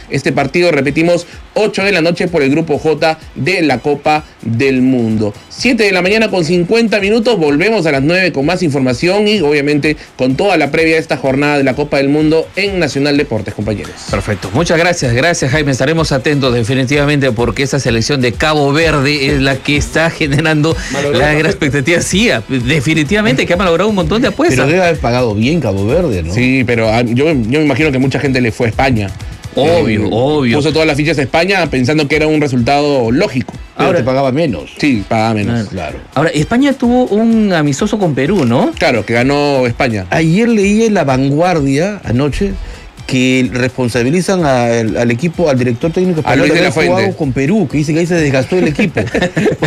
este partido, repetimos, 8 de la noche por el Grupo J de la Copa del Mundo. 7 de la mañana con 50 minutos, volvemos a las 9 con más información y obviamente con toda la previa de esta jornada de la Copa del Mundo en Nacional Deportes, compañeros. Perfecto, muchas gracias Jaime, estaremos atentos definitivamente porque esa selección de Cabo Verde es la que está generando la gran expectativa. Sí, definitivamente que ha malogrado un montón de apuestas. Pero debe haber pagado bien Cabo Verde, ¿no? Sí, pero yo me imagino que mucha gente le fue a España. Obvio. Puso todas las fichas a España pensando que era un resultado lógico. Pero ahora te pagaba menos. Sí, pagaba menos. Claro. Ahora, España tuvo un amistoso con Perú, ¿no? Claro, que ganó España. Ayer leí en La Vanguardia, anoche, que responsabilizan al equipo, al director técnico español de haber jugado con Perú, que dice que ahí se desgastó el equipo.